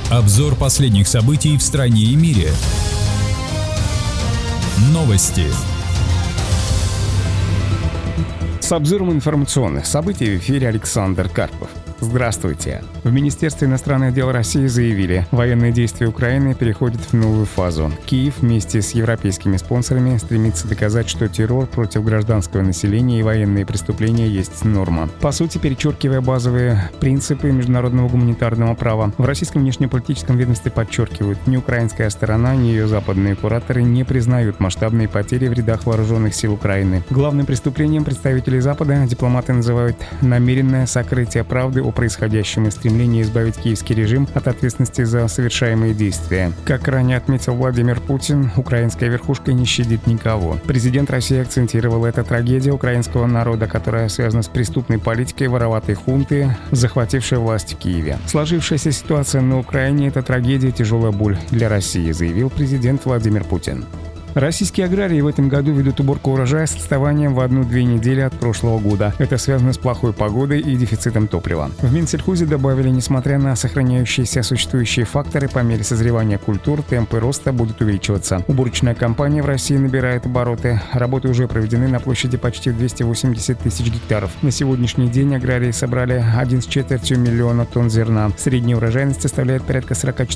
Обзор последних событий в стране и мире. Новости. С обзором информационных событий в эфире Александр Карпов. Здравствуйте. В Министерстве иностранных дел России заявили, военные действия Украины переходят в новую фазу. Киев вместе с европейскими спонсорами стремится доказать, что террор против гражданского населения и военные преступления есть норма. По сути, перечеркивая базовые принципы международного гуманитарного права, в российском внешнеполитическом ведомстве подчеркивают, ни украинская сторона, ни ее западные кураторы не признают масштабные потери в рядах вооруженных сил Украины. Главным преступлением представителей Запада дипломаты называют намеренное сокрытие правды о происходящем и стремление избавить киевский режим от ответственности за совершаемые действия. Как ранее отметил Владимир Путин, украинская верхушка не щадит никого. Президент России акцентировал, это трагедия украинского народа, которая связана с преступной политикой вороватой хунты, захватившей власть в Киеве. Сложившаяся ситуация на Украине – это трагедия и тяжелая боль для России, заявил президент Владимир Путин. Российские аграрии в этом году ведут уборку урожая с отставанием в 1-2 недели от прошлого года. Это связано с плохой погодой и дефицитом топлива. В Минсельхозе добавили, несмотря на сохраняющиеся существующие факторы, по мере созревания культур темпы роста будут увеличиваться. Уборочная кампания в России набирает обороты. Работы уже проведены на площади почти 280 тысяч гектаров. На сегодняшний день аграрии собрали 1,25 миллиона тонн зерна. Средняя урожайность составляет порядка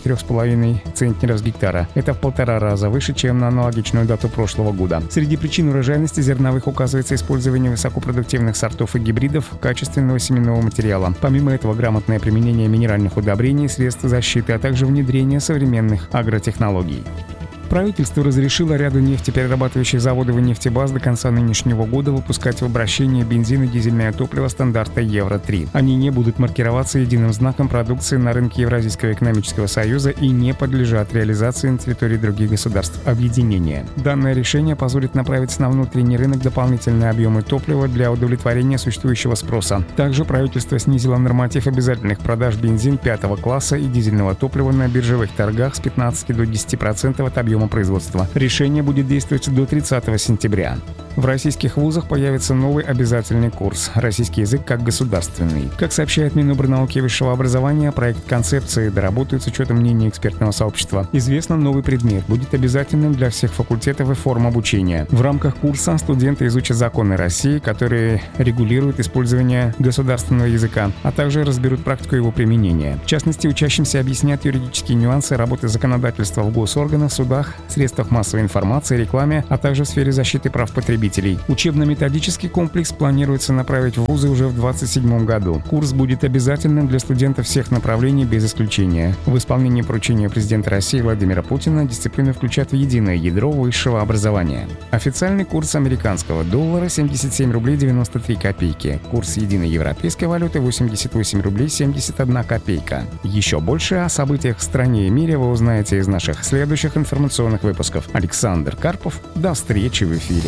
44,5 центнеров с гектара. Это в 1,5 раза выше, чем на аналогичную дату прошлого года. Среди причин урожайности зерновых указывается использование высокопродуктивных сортов и гибридов качественного семенного материала. Помимо этого, грамотное применение минеральных удобрений, средств защиты, а также внедрение современных агротехнологий. Правительство разрешило ряду нефтеперерабатывающих заводов и нефтебаз до конца нынешнего года выпускать в обращение бензин и дизельное топливо стандарта Евро-3. Они не будут маркироваться единым знаком продукции на рынке Евразийского экономического союза и не подлежат реализации на территории других государств объединения. Данное решение позволит направить на внутренний рынок дополнительные объемы топлива для удовлетворения существующего спроса. Также правительство снизило норматив обязательных продаж бензин 5-го класса и дизельного топлива на биржевых торгах с 15 до 10% от объема производства. Решение будет действовать до 30 сентября. В российских вузах появится новый обязательный курс «Российский язык как государственный». Как сообщает Минобрнауки и высшего образования, проект концепции доработают с учетом мнения экспертного сообщества. Известно, новый предмет будет обязательным для всех факультетов и форм обучения. В рамках курса студенты изучат законы России, которые регулируют использование государственного языка, а также разберут практику его применения. В частности, учащимся объяснят юридические нюансы работы законодательства в госорганах, судах, средствах массовой информации, рекламе, а также в сфере защиты прав потребителей. Учебно-методический комплекс планируется направить в вузы уже в 2027 году. Курс будет обязательным для студентов всех направлений без исключения. В исполнении поручения президента России Владимира Путина дисциплины включат в единое ядро высшего образования. Официальный курс американского доллара 77 рублей 93 копейки. Курс единой европейской валюты 88 рублей 71 копейка. Еще больше о событиях в стране и мире вы узнаете из наших следующих информационных выпусков. Александр Карпов. До встречи в эфире.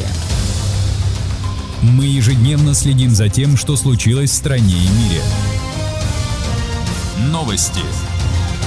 Мы ежедневно следим за тем, что случилось в стране и мире. Новости.